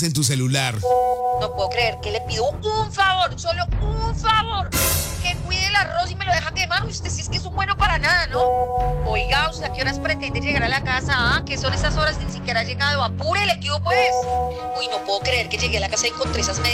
en tu celular. No puedo creer que le pido un favor, solo un favor. Que cuide el arroz y me lo deja quemar. Usted sí es que es un bueno para nada, ¿no? Oiga, ¿usted a qué horas pretende llegar a la casa? ¿Ah? ¿Qué son esas horas? Ni siquiera ha llegado. Apúrele, ¿qué hubo, pues? Uy, no puedo creer que llegué a la casa y encontré esas medias